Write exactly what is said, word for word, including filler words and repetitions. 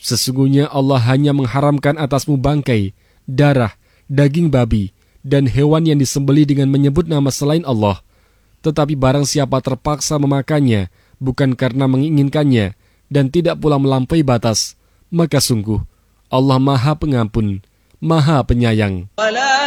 Sesungguhnya Allah hanya mengharamkan atasmu bangkai, darah, daging babi, dan hewan yang disembelih dengan menyebut nama selain Allah. Tetapi barang siapa terpaksa memakannya, bukan karena menginginkannya, dan tidak pula melampaui batas, maka sungguh Allah Maha Pengampun, Maha Penyayang.